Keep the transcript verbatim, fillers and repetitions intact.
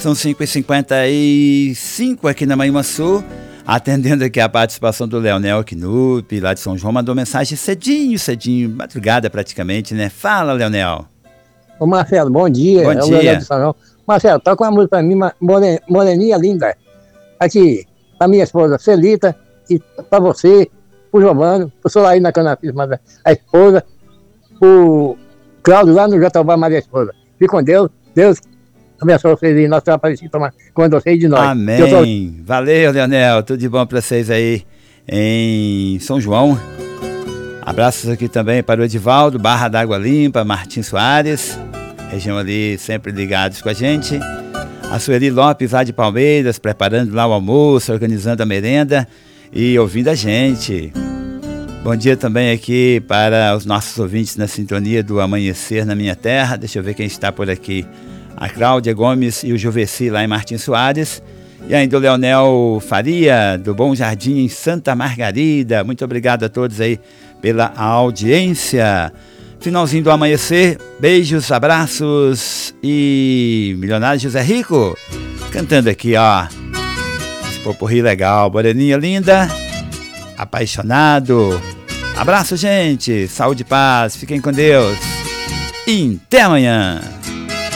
São cinco e cinquenta e cinco aqui na Manhã Sul, atendendo aqui a participação do Leonel Knupp, lá de São João, mandou mensagem cedinho, cedinho, madrugada praticamente, né? Fala, Leonel. Ô Marcelo, bom dia. Bom é o dia. Leonel de São João. Marcelo, toca uma música pra mim, more- Moreninha Linda. Aqui, pra minha esposa Celita, e pra você, pro Giovano, pro Solaí na Canafisma, a esposa, o Cláudio lá no Jatobá, mais a esposa. Fique com Deus, Deus abençoe vocês aí, nós estamos para tomar quando vocês de nós. Amém. Tô... Valeu, Leonel. Tudo de bom para vocês aí em São João. Abraços aqui também para o Edivaldo, Barra d'Água Limpa, Martim Soares, região ali sempre ligados com a gente. A Sueli Lopes, lá de Palmeiras, preparando lá o almoço, organizando a merenda e ouvindo a gente. Bom dia também aqui para os nossos ouvintes na sintonia do Amanhecer na Minha Terra. Deixa eu ver quem está por aqui. A Cláudia Gomes e o Juveci lá em Martim Soares. E ainda o Leonel Faria, do Bom Jardim, em Santa Margarida. Muito obrigado a todos aí pela audiência. Finalzinho do Amanhecer. Beijos, abraços e Milionário José Rico. Cantando aqui, ó. Esse popurrí legal. Moreninha linda. Apaixonado. Abraço, gente. Saúde e paz. Fiquem com Deus. E até amanhã.